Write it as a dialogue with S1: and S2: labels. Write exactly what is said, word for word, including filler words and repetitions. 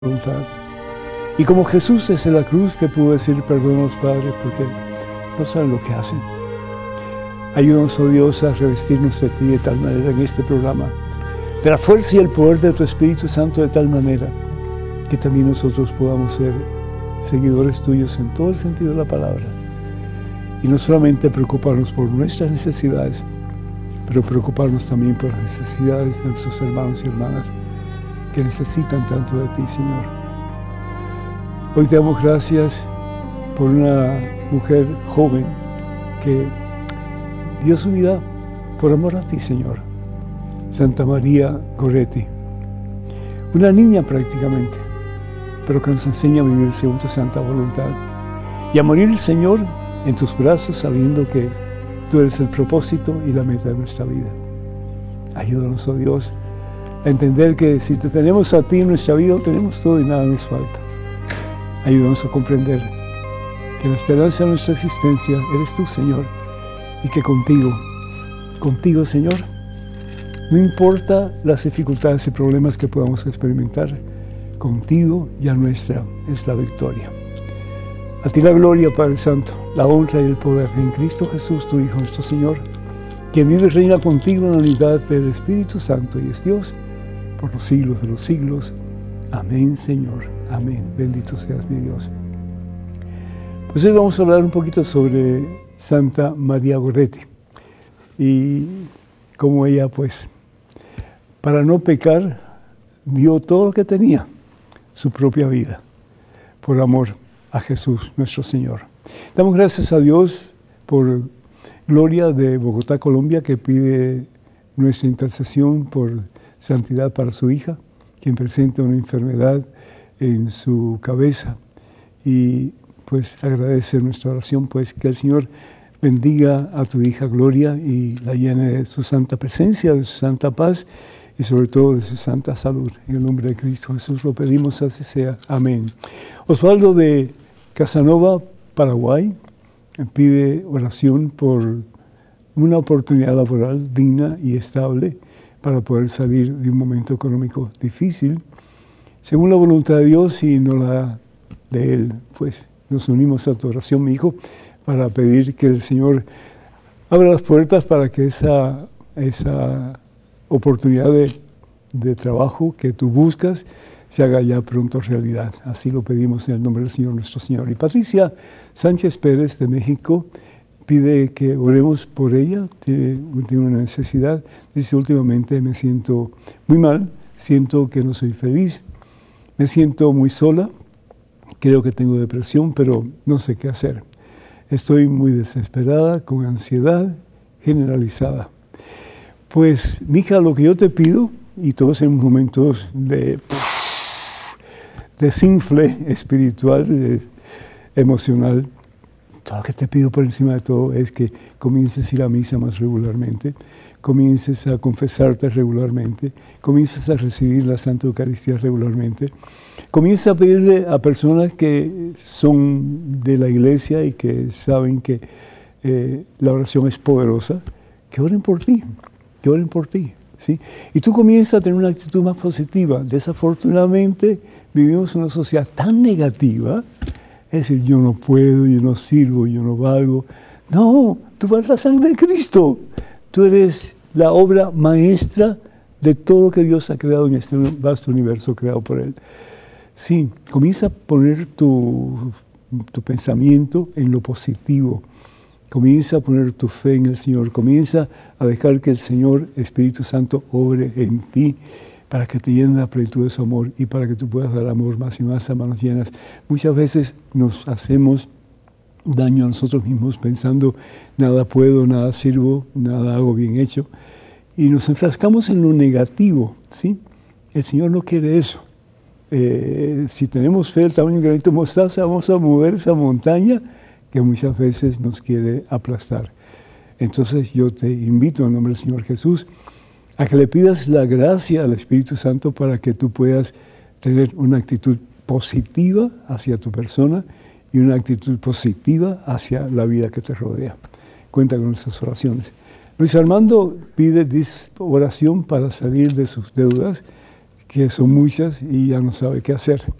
S1: voluntad. Y como Jesús desde la cruz que pudo decir, perdónanos, Padre, porque no saben lo que hacen. Ayúdanos, oh Dios, a revestirnos de ti de tal manera en este programa, de la fuerza y el poder de tu Espíritu Santo de tal manera que también nosotros podamos ser seguidores tuyos en todo el sentido de la palabra. Y no solamente preocuparnos por nuestras necesidades, pero preocuparnos también por las necesidades de nuestros hermanos y hermanas que necesitan tanto de ti, Señor. Hoy te damos gracias por una mujer joven que dio su vida por amor a ti, Señor. Santa María Goretti. Una niña prácticamente, pero que nos enseña a vivir según tu santa voluntad. Y a morir, Señor, en tus brazos, sabiendo que tú eres el propósito y la meta de nuestra vida. Ayúdanos, oh Dios, a entender que si te tenemos a ti en nuestra vida, tenemos todo y nada nos falta. Ayúdanos a comprender que la esperanza de nuestra existencia eres tú, Señor, y que contigo, contigo, Señor, no importa las dificultades y problemas que podamos experimentar, contigo ya nuestra es la victoria. A ti la gloria, Padre Santo, la honra y el poder en Cristo Jesús, tu Hijo, nuestro Señor, quien vive y reina contigo en la unidad del Espíritu Santo y es Dios por los siglos de los siglos. Amén, Señor. Amén. Bendito seas, mi Dios. Pues hoy vamos a hablar un poquito sobre Santa María Goretti y cómo ella, pues, para no pecar, dio todo lo que tenía, su propia vida, por amor a Jesús, nuestro Señor. Damos gracias a Dios por Gloria de Bogotá, Colombia, que pide nuestra intercesión por santidad para su hija, quien presenta una enfermedad en su cabeza. Y pues agradece nuestra oración, pues que el Señor bendiga a tu hija Gloria y la llene de su santa presencia, de su santa paz y sobre todo de su santa salud. En el nombre de Cristo Jesús lo pedimos, así sea. Amén. Osvaldo de Casanova, Paraguay, pide oración por una oportunidad laboral digna y estable para poder salir de un momento económico difícil. Según la voluntad de Dios y no la de Él, pues nos unimos a tu oración, mi hijo, para pedir que el Señor abra las puertas para que esa, esa oportunidad de, de trabajo que tú buscas se haga ya pronto realidad. Así lo pedimos en el nombre del Señor nuestro Señor. Y Patricia Sánchez Pérez de México pide que oremos por ella, tiene, tiene una necesidad. Dice, últimamente me siento muy mal, siento que no soy feliz, me siento muy sola, creo que tengo depresión, pero no sé qué hacer. Estoy muy desesperada, con ansiedad generalizada. Pues, mija, lo que yo te pido, y todos en momentos de desinfle espiritual, de, emocional, todo lo que te pido por encima de todo es que comiences a ir a misa más regularmente, comiences a confesarte regularmente, comiences a recibir la Santa Eucaristía regularmente, comiences a pedirle a personas que son de la iglesia y que saben que eh, la oración es poderosa, que oren por ti, que oren por ti, ¿sí? Y tú comienzas a tener una actitud más positiva. Desafortunadamente vivimos en una sociedad tan negativa, es decir, yo no puedo, yo no sirvo, yo no valgo. No, tú vales la sangre de Cristo. Tú eres la obra maestra de todo lo que Dios ha creado en este vasto universo creado por Él. Sí, comienza a poner tu, tu pensamiento en lo positivo. Comienza a poner tu fe en el Señor. Comienza a dejar que el Señor, Espíritu Santo, obre en ti para que te llene la plenitud de su amor y para que tú puedas dar amor más y más a manos llenas. Muchas veces nos hacemos daño a nosotros mismos pensando, nada puedo, nada sirvo, nada hago bien hecho, y nos enfrascamos en lo negativo, ¿sí? El Señor no quiere eso. Eh, si tenemos fe del tamaño de un granito de mostaza, vamos a mover esa montaña que muchas veces nos quiere aplastar. Entonces yo te invito en nombre del Señor Jesús a que le pidas la gracia al Espíritu Santo para que tú puedas tener una actitud positiva hacia tu persona y una actitud positiva hacia la vida que te rodea. Cuenta con nuestras oraciones. Luis Armando pide oración para salir de sus deudas, que son muchas y ya no sabe qué hacer.